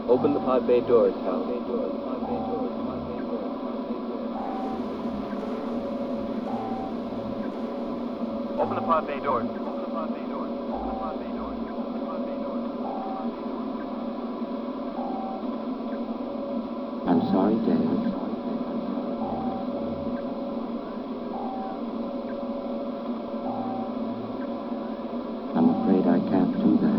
Open the pod bay doors, Hal. Open the pod bay doors. I'm sorry, Dave.